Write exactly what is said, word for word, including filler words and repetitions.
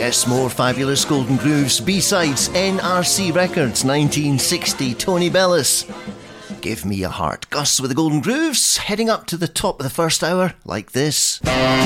Yes, more fabulous Golden Grooves, B-sides, N R C Records, nineteen sixty, Tony Bellis. Give Me a Heart. Gus with the Golden Grooves, heading up to the top of the first hour, like this.